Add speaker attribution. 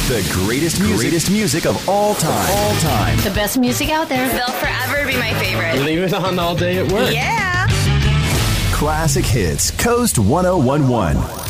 Speaker 1: The greatest music of all time.
Speaker 2: The best music out there.
Speaker 3: They'll forever be my favorite.
Speaker 4: Leave it on all day at work.
Speaker 3: Yeah.
Speaker 1: Classic Hits, Coast 1011.